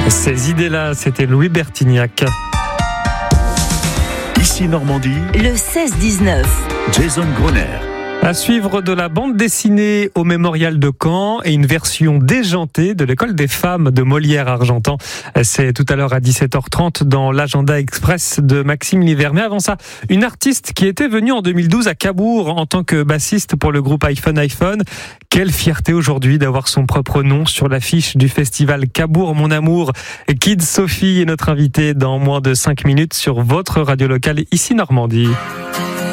Ces idées-là, c'était Louis Bertignac. Ici Normandie, le 16-19. Jason Groner. À suivre de la bande dessinée au Mémorial de Caen et une version déjantée de l'école des femmes de Molière Argentan. C'est tout à l'heure à 17h30 dans l'agenda express de Maxime Liver. Mais avant ça, une artiste qui était venue en 2012 à Cabourg en tant que bassiste pour le groupe iPhone. Quelle fierté aujourd'hui d'avoir son propre nom sur l'affiche du festival Cabourg Mon Amour. Kid Sophie est notre invitée dans moins de 5 minutes sur votre radio locale ici Normandie.